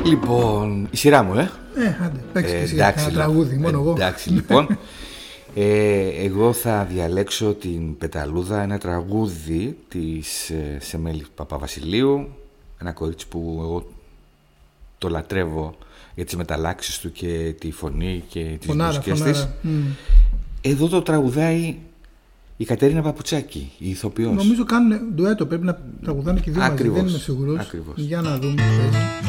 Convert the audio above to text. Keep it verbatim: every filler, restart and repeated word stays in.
Λοιπόν, η σειρά μου, ε. Ε, άντε, παίξε Ε, και εσύ εντάξει, ένα τραγούδι, μόνο εγώ. εντάξει, λοιπόν. Ε, εγώ θα διαλέξω την Πεταλούδα, ένα τραγούδι της ε, Σεμέλη Παπαβασιλείου, ένα κορίτσι που εγώ το λατρεύω για τις μεταλλάξεις του και τη φωνή και τις Φωνάρα, μουσικές φωνάρα. της. Mm. Εδώ το τραγουδάει η Κατερίνα Παπουτσάκη, η ηθοποιός. Νομίζω κάνουν ντουέτο, πρέπει να τραγουδάνε και οι δύο μαζί, Ακριβώς, δεν είμαι σίγουρος. ακριβώς. Για να δούμε.